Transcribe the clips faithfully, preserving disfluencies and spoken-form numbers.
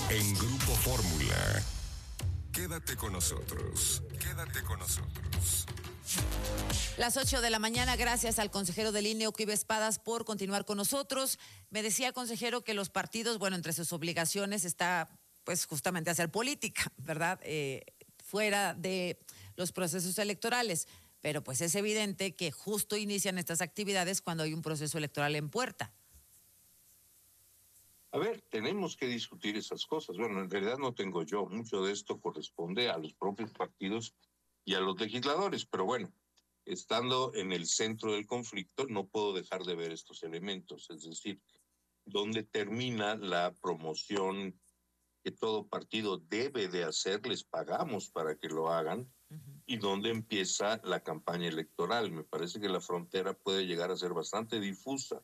en Grupo Fórmula. Quédate con nosotros. Quédate con nosotros. Las ocho de la mañana, gracias al consejero del I N E, Oquibe Espadas, por continuar con nosotros. Me decía, consejero, que los partidos, bueno, entre sus obligaciones está, pues, justamente hacer política, ¿verdad? Eh, fuera de los procesos electorales. Pero, pues, es evidente que justo inician estas actividades cuando hay un proceso electoral en puerta. A ver, tenemos que discutir esas cosas. Bueno, en realidad no tengo yo. Mucho de esto corresponde a los propios partidos y a los legisladores. Pero bueno, estando en el centro del conflicto, no puedo dejar de ver estos elementos. Es decir, dónde termina la promoción que todo partido debe de hacer, les pagamos para que lo hagan, uh-huh. y dónde empieza la campaña electoral. Me parece que la frontera puede llegar a ser bastante difusa.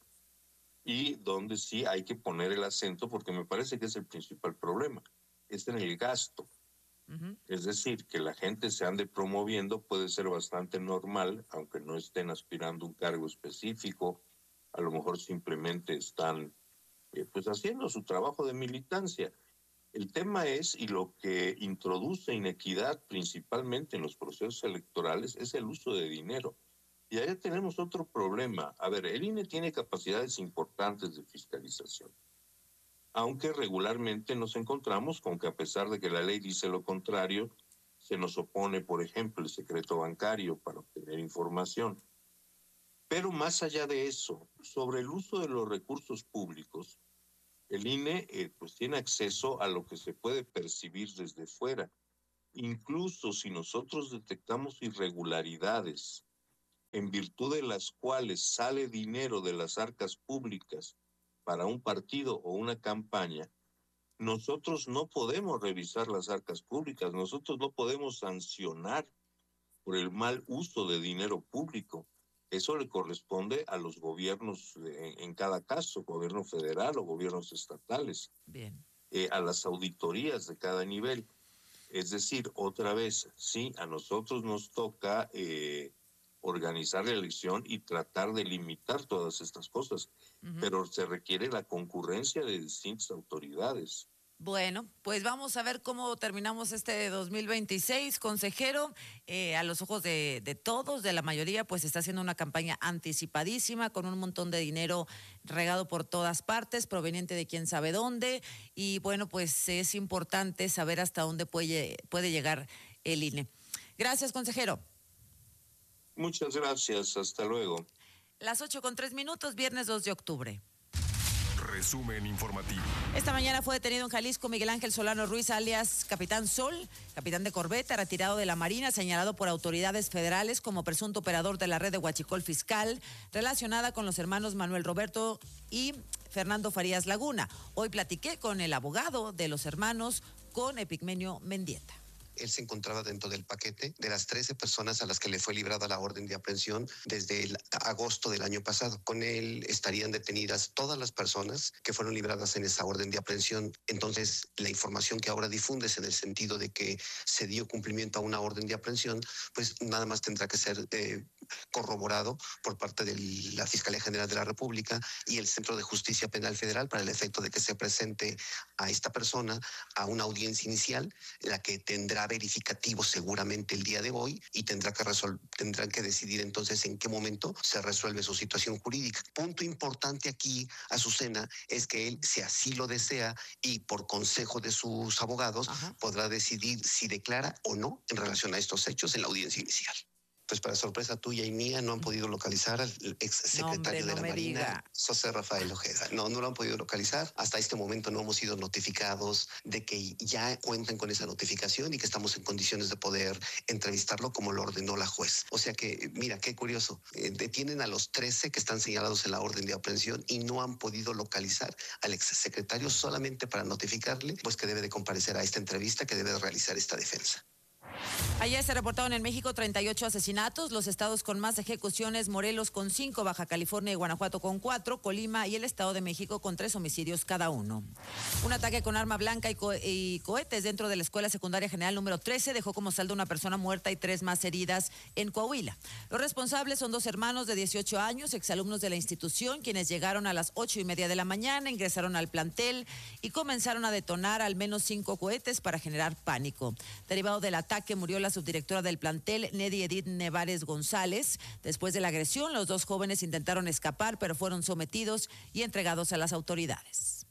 Y donde sí hay que poner el acento, porque me parece que es el principal problema, es en el gasto. Uh-huh. Es decir, que la gente se ande promoviendo puede ser bastante normal, aunque no estén aspirando a un cargo específico, a lo mejor simplemente están eh, pues haciendo su trabajo de militancia. El tema es, y lo que introduce inequidad principalmente en los procesos electorales, es el uso de dinero. Y ahí tenemos otro problema. A ver, el I N E tiene capacidades importantes de fiscalización, aunque regularmente nos encontramos con que, a pesar de que la ley dice lo contrario, se nos opone, por ejemplo, el secreto bancario para obtener información. Pero más allá de eso, sobre el uso de los recursos públicos, el I N E eh, pues tiene acceso a lo que se puede percibir desde fuera. Incluso si nosotros detectamos irregularidades en virtud de las cuales sale dinero de las arcas públicas para un partido o una campaña, nosotros no podemos revisar las arcas públicas, nosotros no podemos sancionar por el mal uso de dinero público. Eso le corresponde a los gobiernos en, en cada caso, gobierno federal o gobiernos estatales. Bien. Eh, a las auditorías de cada nivel. Es decir, otra vez, sí, a nosotros nos toca eh, organizar la elección y tratar de limitar todas estas cosas, uh-huh. pero se requiere la concurrencia de distintas autoridades. Bueno, pues vamos a ver cómo terminamos este dos mil veintiséis, consejero. Eh, a los ojos de, de todos, de la mayoría, pues está haciendo una campaña anticipadísima con un montón de dinero regado por todas partes, proveniente de quién sabe dónde. Y bueno, pues es importante saber hasta dónde puede, puede llegar el I N E. Gracias, consejero. Muchas gracias, hasta luego. Las ocho con tres minutos, viernes dos de octubre. Resumen informativo. Esta mañana fue detenido en Jalisco Miguel Ángel Solano Ruiz, alias Capitán Sol, capitán de corbeta, retirado de la Marina, señalado por autoridades federales como presunto operador de la red de huachicol fiscal, relacionada con los hermanos Manuel Roberto y Fernando Farías Laguna. Hoy platiqué con el abogado de los hermanos, con Epigmenio Mendieta. Él se encontraba dentro del paquete de las trece personas a las que le fue librada la orden de aprehensión desde el agosto del año pasado. Con él estarían detenidas todas las personas que fueron libradas en esa orden de aprehensión. Entonces, la información que ahora difundes en el sentido de que se dio cumplimiento a una orden de aprehensión, pues nada más tendrá que ser eh, corroborado por parte de la Fiscalía General de la República y el Centro de Justicia Penal Federal para el efecto de que se presente a esta persona a una audiencia inicial, la que tendrá verificativo seguramente el día de hoy y tendrá que resol- tendrán que decidir entonces en qué momento se resuelve su situación jurídica. Punto importante aquí, Azucena, es que él, si así lo desea y por consejo de sus abogados, Ajá. podrá decidir si declara o no en relación a estos hechos en la audiencia inicial. Pues para sorpresa tuya y mía no han podido localizar al ex secretario no, hombre, no de la Marina, diga. José Rafael Ojeda. No, no lo han podido localizar. Hasta este momento no hemos sido notificados de que ya cuentan con esa notificación y que estamos en condiciones de poder entrevistarlo como lo ordenó la juez. O sea que, mira, qué curioso. Eh, detienen a los trece que están señalados en la orden de aprehensión y no han podido localizar al ex secretario solamente para notificarle pues que debe de comparecer a esta entrevista, que debe de realizar esta defensa. Ayer se reportaron en México treinta y ocho asesinatos, los estados con más ejecuciones, Morelos con cinco, Baja California y Guanajuato con cuatro, Colima y el Estado de México con tres homicidios cada uno. Un ataque con arma blanca y, co y cohetes dentro de la Escuela Secundaria General número trece dejó como saldo una persona muerta y tres más heridas en Coahuila. Los responsables son dos hermanos de dieciocho años, exalumnos de la institución, quienes llegaron a las ocho y media de la mañana, ingresaron al plantel y comenzaron a detonar al menos cinco cohetes para generar pánico. Derivado del ataque murió la subdirectora del plantel, Nedi Edith Nevares González. Después de la agresión, los dos jóvenes intentaron escapar, pero fueron sometidos y entregados a las autoridades.